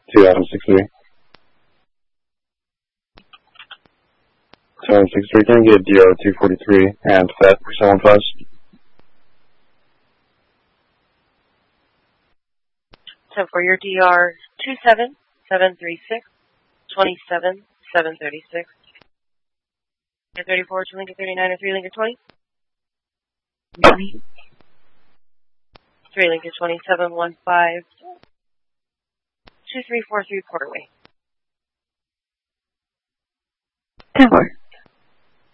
2 Adam 63. 2 Adam 63, can you get DR 243 and FET for someone fast? So for your DR 27736, 27736. 34 to Lincoln 39 and 3 Lincoln 20. 3 Lincoln 2715. 2343 Porterway. 10-4.